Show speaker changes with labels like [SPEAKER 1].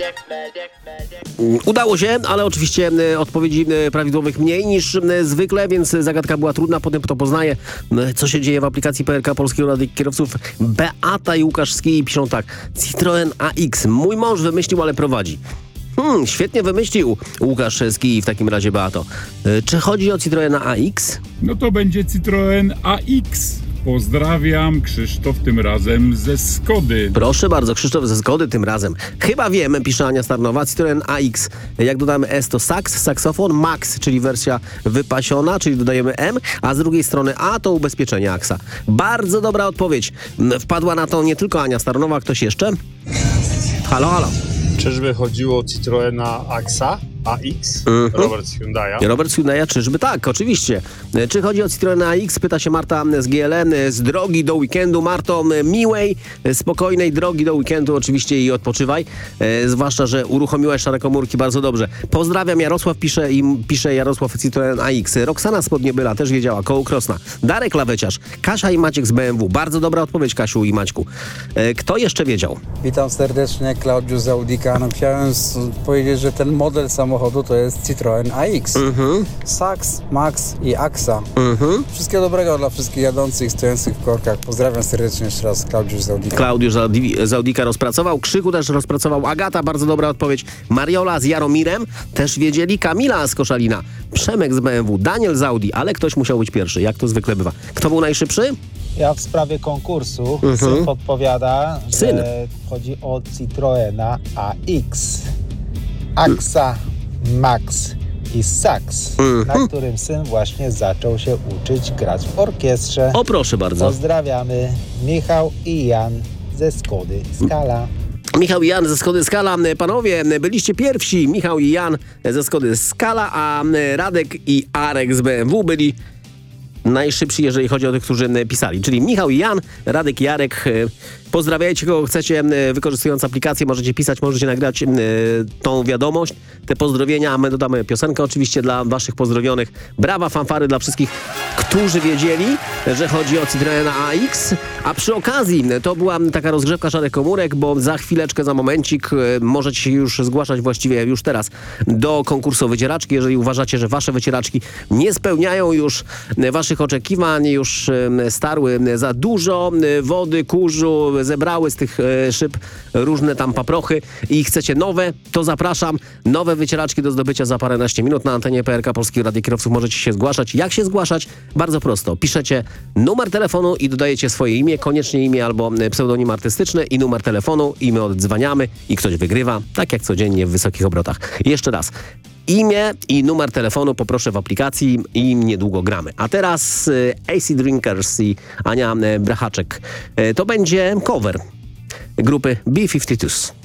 [SPEAKER 1] Udało się, ale oczywiście odpowiedzi prawidłowych mniej niż zwykle, więc zagadka była trudna. Potem to poznaje, co się dzieje w aplikacji PRK Polskiego Rady Kierowców. Beata i Łukasz z Kii piszą tak. Citroen AX. Mój mąż wymyślił, ale prowadzi. Świetnie wymyślił Łukasz z Kii w takim razie, Beato. Czy chodzi o Citroena AX?
[SPEAKER 2] No to będzie Citroen AX. Pozdrawiam, Krzysztof tym razem ze Skody.
[SPEAKER 1] Proszę bardzo, Krzysztof ze Skody tym razem. Chyba wiemy, pisze Ania Starnowa, Citroen AX. Jak dodamy S to sax, saksofon, Max, czyli wersja wypasiona, czyli dodajemy M, a z drugiej strony A to ubezpieczenie AXA. Bardzo dobra odpowiedź. Wpadła na to nie tylko Ania Starnowa, ktoś jeszcze? Halo, halo.
[SPEAKER 3] Czyżby chodziło o Citroena AXA? AX? Robert z Hyundai'a.
[SPEAKER 1] Robert z Hyundai'a, czyżby tak, oczywiście. Czy chodzi o Citroena AX? Pyta się Marta z GLN. Z drogi do weekendu, Marto, miłej, spokojnej drogi do weekendu oczywiście i odpoczywaj. Zwłaszcza, że uruchomiłaś szare komórki bardzo dobrze. Pozdrawiam, Jarosław pisze Jarosław Citroen AX. Roxana z Podniebyla też wiedziała, koło Krosna. Darek Laweciarz, Kasia i Maciek z BMW. Bardzo dobra odpowiedź, Kasiu i Maćku. Kto jeszcze wiedział?
[SPEAKER 4] Witam serdecznie, Klaudiusz z Audika. No, chciałem powiedzieć, że ten model samochodu to jest Citroen AX. Sax, Max i AXA. Wszystkiego dobrego dla wszystkich jadących, stojących w korkach. Pozdrawiam serdecznie jeszcze raz, Klaudiusz z Audika.
[SPEAKER 1] Klaudiusz z Audika rozpracował, Krzychu też rozpracował, Agata, bardzo dobra odpowiedź, Mariola z Jaromirem, też wiedzieli, Kamila z Koszalina, Przemek z BMW, Daniel z Audi, ale ktoś musiał być pierwszy, jak to zwykle bywa. Kto był najszybszy?
[SPEAKER 5] Ja w sprawie konkursu syn podpowiada, że chodzi o Citroena AX. AXA, Max i Sax, na którym syn właśnie zaczął się uczyć grać w orkiestrze.
[SPEAKER 1] O, proszę bardzo.
[SPEAKER 5] Pozdrawiamy, Michał i Jan ze Skody Skala.
[SPEAKER 1] Michał i Jan ze Skody Skala. Panowie, byliście pierwsi. Michał i Jan ze Skody Skala, a Radek i Arek z BMW byli najszybsi, jeżeli chodzi o tych, którzy pisali. Czyli Michał i Jan, Radek i Jarek. Pozdrawiajcie, kogo chcecie, wykorzystując aplikację. Możecie pisać, możecie nagrać tą wiadomość, te pozdrowienia, a my dodamy piosenkę oczywiście dla waszych pozdrowionych. Brawa, fanfary dla wszystkich, którzy wiedzieli, że chodzi o Citroena AX. A przy okazji to była taka rozgrzewka szarych komórek, bo za chwileczkę, za momencik możecie się już zgłaszać właściwie już teraz do konkursu wycieraczki. Jeżeli uważacie, że wasze wycieraczki nie spełniają już waszych oczekiwań, już starły za dużo wody, kurzu, zebrały z tych szyb różne tam paprochy i chcecie nowe, to zapraszam. Nowe wycieraczki do zdobycia za paręnaście minut na antenie PRK Polskiego Rady Kierowców. Możecie się zgłaszać. Jak się zgłaszać? Bardzo prosto. Piszecie numer telefonu i dodajecie swoje imię, koniecznie imię albo pseudonim artystyczny i numer telefonu i my oddzwaniamy i ktoś wygrywa, tak jak codziennie w wysokich obrotach. Jeszcze raz. Imię i numer telefonu poproszę w aplikacji i niedługo gramy. A teraz AC Drinkers i Ania Brachaczek. To będzie cover grupy B-52s.